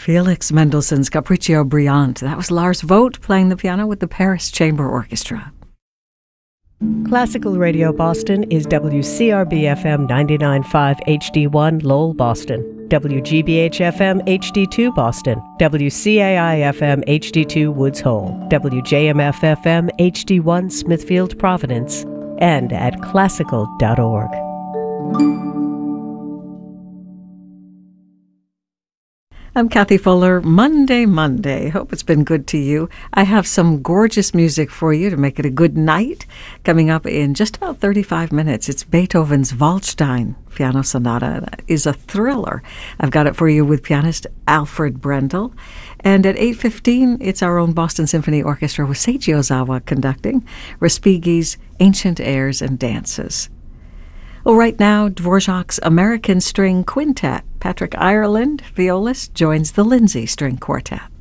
Felix Mendelssohn's Capriccio Brillante. That was Lars Vogt playing the piano with the Paris Chamber Orchestra. Classical Radio Boston is WCRB-FM 99.5 HD1 Lowell, Boston, WGBH-FM HD2 Boston, WCAI-FM HD2 Woods Hole, WJMF-FM HD1 Smithfield, Providence, and at classical.org. I'm Kathy Fuller. Monday. Hope it's been good to you. I have some gorgeous music for you to make it a good night. Coming up in just about 35 minutes, it's Beethoven's Waldstein Piano Sonata. That is a thriller. I've got it for you with pianist Alfred Brendel. And at 8:15, it's our own Boston Symphony Orchestra with Seiji Ozawa conducting Respighi's Ancient Airs and Dances. Well, right now, Dvorak's American String Quintet. Patrick Ireland, violist, joins the Lindsay String Quartet.